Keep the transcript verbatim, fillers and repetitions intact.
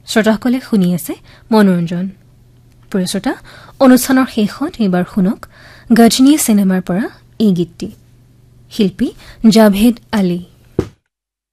শ্ৰোতাসকলে শুনি আছে মনোৰঞ্জন। প্ৰিয় শ্ৰোতা, অনুষ্ঠানৰ শেষত এইবাৰ শুনক গজনী চিনেমাৰ পৰা এই গীতটি, শিল্পী জাভেদ আলী।